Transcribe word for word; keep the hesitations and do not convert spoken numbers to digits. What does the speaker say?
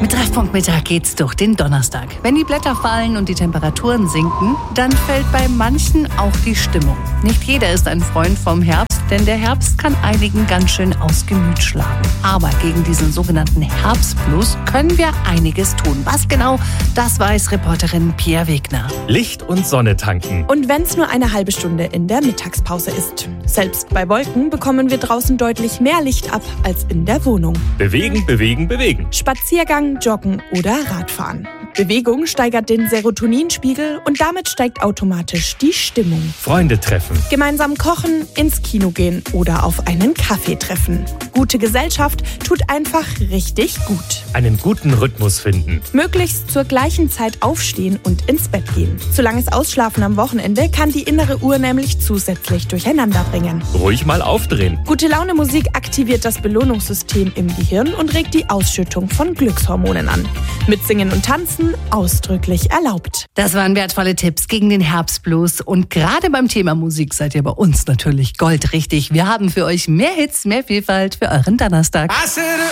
Mit Treffpunkt Mittag geht's durch den Donnerstag. Wenn die Blätter fallen und die Temperaturen sinken, dann fällt bei manchen auch die Stimmung. Nicht jeder ist ein Freund vom Herbst, denn der Herbst kann einigen ganz schön aus Gemüt schlagen. Aber gegen diesen sogenannten Herbstblues können wir einiges tun. Was genau, das weiß Reporterin Pia Wegner. Licht und Sonne tanken. Und wenn es nur eine halbe Stunde in der Mittagspause ist. Selbst bei Wolken bekommen wir draußen deutlich mehr Licht ab als in der Wohnung. Bewegen, bewegen, bewegen. Spaziergang, Joggen oder Radfahren. Bewegung steigert den Serotoninspiegel und damit steigt automatisch die Stimmung. Freunde treffen. Gemeinsam kochen, ins Kino gehen oder auf einen Kaffee treffen. Gute Gesellschaft tut einfach richtig gut. Einen guten Rhythmus finden. Möglichst zur gleichen Zeit aufstehen und ins Bett gehen. Zu langes Ausschlafen am Wochenende kann die innere Uhr nämlich zusätzlich durcheinander bringen. Ruhig mal aufdrehen. Gute Laune Musik aktiviert das Belohnungssystem im Gehirn und regt die Ausschüttung von Glückshormonen an. Mitsingen und Tanzen ausdrücklich erlaubt. Das waren wertvolle Tipps gegen den Herbstblues. Und gerade beim Thema Musik seid ihr bei uns natürlich goldrichtig. Wir haben für euch mehr Hits, mehr Vielfalt für euren Donnerstag.